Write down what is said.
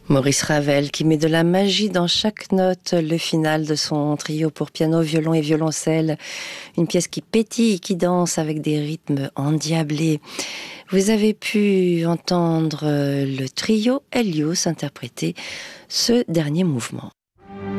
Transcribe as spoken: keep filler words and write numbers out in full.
Maurice Ravel qui met de la magie dans chaque note, le final de son trio pour piano, violon et violoncelle. Une pièce qui pétille, qui danse avec des rythmes endiablés. Vous avez pu entendre le trio Helios interpréter ce dernier mouvement.